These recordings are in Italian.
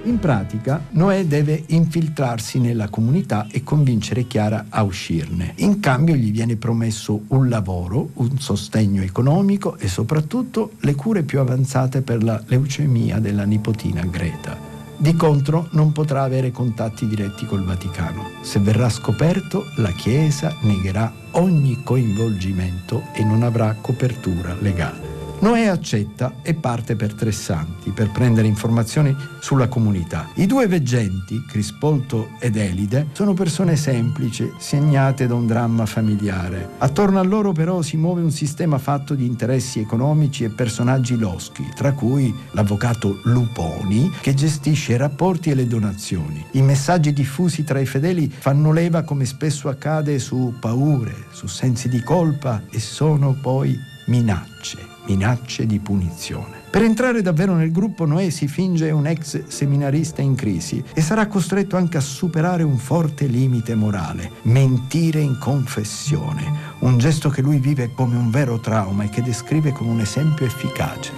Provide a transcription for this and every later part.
In pratica, Noè deve infiltrarsi nella comunità e convincere Chiara a uscirne. In cambio gli viene promesso un lavoro, un sostegno economico e soprattutto le cure più avanzate per la leucemia della nipotina Greta. Di contro non potrà avere contatti diretti col Vaticano. Se verrà scoperto, la Chiesa negherà ogni coinvolgimento e non avrà copertura legale. Noè accetta e parte per Tressanti per prendere informazioni sulla comunità. I due veggenti, Crispolto ed Elide, sono persone semplici, segnate da un dramma familiare. Attorno a loro però si muove un sistema fatto di interessi economici e personaggi loschi, tra cui l'avvocato Luponi, che gestisce i rapporti e le donazioni. I messaggi diffusi tra i fedeli fanno leva, come spesso accade, su paure, su sensi di colpa e sono poi minacce di punizione. Per entrare davvero nel gruppo, Noè si finge un ex seminarista in crisi e sarà costretto anche a superare un forte limite morale: mentire in confessione, un gesto che lui vive come un vero trauma e che descrive con un esempio efficace.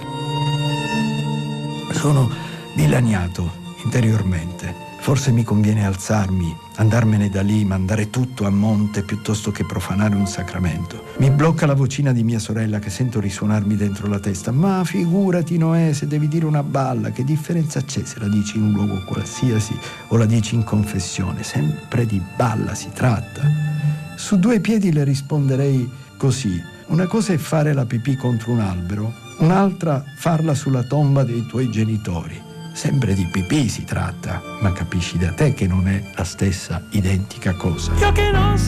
Sono dilaniato interiormente. Forse mi conviene alzarmi, andarmene da lì, mandare tutto a monte piuttosto che profanare un sacramento. Mi blocca la vocina di mia sorella che sento risuonarmi dentro la testa. Ma figurati, Noè, se devi dire una balla, che differenza c'è se la dici in un luogo qualsiasi o la dici in confessione? Sempre di balla si tratta. Su due piedi le risponderei così: una cosa è fare la pipì contro un albero, un'altra farla sulla tomba dei tuoi genitori. Sempre di pipì si tratta, ma capisci da te che non è la stessa identica cosa. Io che non